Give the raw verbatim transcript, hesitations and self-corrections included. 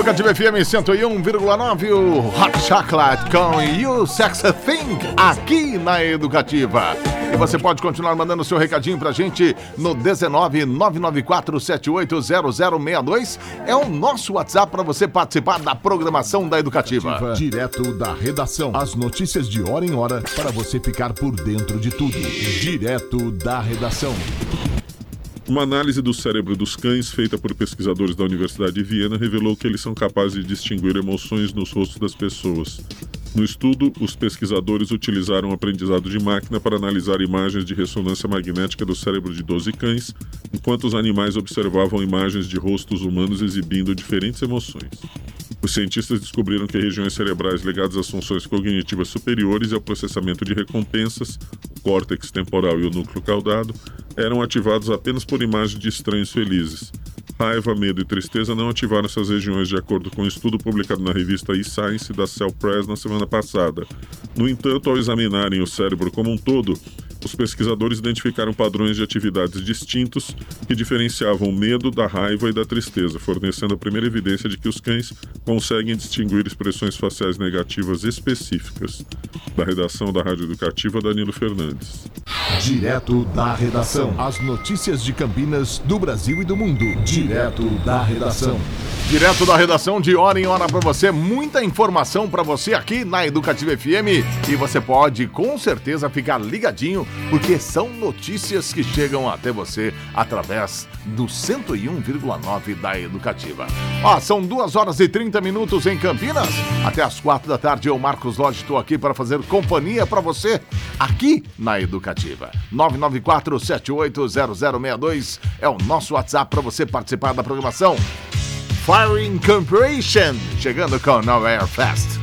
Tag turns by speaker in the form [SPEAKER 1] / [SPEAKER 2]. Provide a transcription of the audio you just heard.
[SPEAKER 1] Educativa F M cento e um vírgula nove, o Hot Chocolate com You Sexy Thing, aqui na Educativa. E você pode continuar mandando seu recadinho pra gente no dezenove, nove nove quatro, sete oito zero zero seis dois. É o nosso WhatsApp para você participar da programação da Educativa.
[SPEAKER 2] Direto da redação. As notícias de hora em hora para você ficar por dentro de tudo. Direto da redação.
[SPEAKER 3] Uma análise do cérebro dos cães feita por pesquisadores da Universidade de Viena revelou que eles são capazes de distinguir emoções nos rostos das pessoas. No estudo, os pesquisadores utilizaram o aprendizado de máquina para analisar imagens de ressonância magnética do cérebro de doze cães, enquanto os animais observavam imagens de rostos humanos exibindo diferentes emoções. Os cientistas descobriram que regiões cerebrais ligadas às funções cognitivas superiores e ao processamento de recompensas, o córtex temporal e o núcleo caudado, eram ativados apenas por imagens de estranhos felizes. Raiva, medo e tristeza não ativaram essas regiões, de acordo com um estudo publicado na revista eScience da Cell Press na semana passada. No entanto, ao examinarem o cérebro como um todo, os pesquisadores identificaram padrões de atividades distintos que diferenciavam o medo da raiva e da tristeza, fornecendo a primeira evidência de que os cães conseguem distinguir expressões faciais negativas específicas. Da redação da Rádio Educativa, Danilo Fernandes.
[SPEAKER 2] Direto da redação. As notícias de Campinas, do Brasil e do mundo. Direto da redação.
[SPEAKER 1] Direto da redação, de hora em hora para você, muita informação para você aqui na Educativa F M, e você pode com certeza ficar ligadinho, porque são notícias que chegam até você através do cento e um vírgula nove da Educativa. Ó, são duas horas e trinta minutos em Campinas. Até as quatro da tarde eu, Marcos Lodge, estou aqui para fazer companhia para você aqui na Educativa. nove nove quatro, sete oito zero zero seis dois é o nosso WhatsApp para você participar da programação. Firing Corporation chegando com Nowhere Fest.